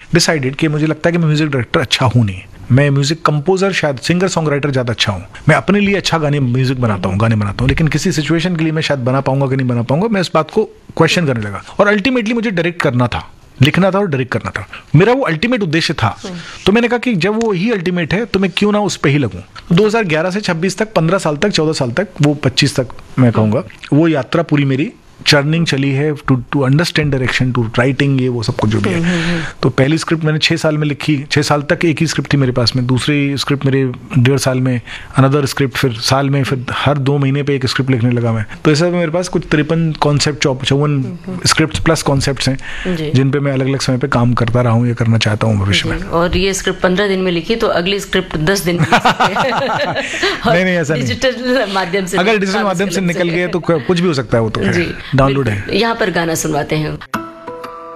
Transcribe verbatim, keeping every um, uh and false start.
Decided कि मुझे लगता है कि मैं म्यूजिक डायरेक्टर अच्छा हूँ नहीं, मैं म्यूजिक कंपोजर, शायद सिंगर सॉन्ग राइटर ज़्यादा अच्छा हूँ। मैं अपने लिए अच्छा गाने म्यूजिक बनाता हूँ, गाने बनाता हूँ, लेकिन किसी सिचुएशन के लिए मैं शायद बना पाऊंगा कि नहीं बना पाऊंगा, मैं इस बात को क्वेश्चन करने लगा। और अल्टीमेटली मुझे डायरेक्ट करना था, लिखना था और डायरेक्ट करना था, मेरा वो अल्टीमेट उद्देश्य था। तो मैंने कहा कि जब वो ही अल्टीमेट है तो मैं क्यों ना उस पे ही लगूं। दो हज़ार ग्यारह से छब्बीस तक, पंद्रह साल तक, चौदह साल तक, वो पच्चीस तक मैं कहूँगा, वो यात्रा पूरी मेरी चर्निंग चली है to to understand direction, to writing, ये वो सब कुछ जो भी है। तो पहली स्क्रिप्ट मैंने छः साल में लिखी, छः साल तक एक ही स्क्रिप्ट थी मेरे पास में, दूसरी स्क्रिप्ट मेरे डेढ़ साल में, अनदर स्क्रिप्ट फिर साल में, फिर हर दो महीने पे एक स्क्रिप्ट लिखने लगा मैं। तो ऐसा मेरे पास कुछ तिरपन कॉन्सेप्ट, चौवन स्क्रिप्ट प्लस कॉन्सेप्ट्स हैं जिन पे मैं अलग अलग समय पे काम करता रहा हूँ, ये करना चाहता हूँ भविष्य में। और ये स्क्रिप्ट पंद्रह दिन में लिखी तो अगली स्क्रिप्ट दस दिन में नहीं नहीं ऐसा नहीं, डिजिटल माध्यम से, अगर डिजिटल माध्यम से निकल गए तो कुछ भी हो सकता है, वो तो डाउनलोड है। यहाँ पर गाना सुनवाते हैं।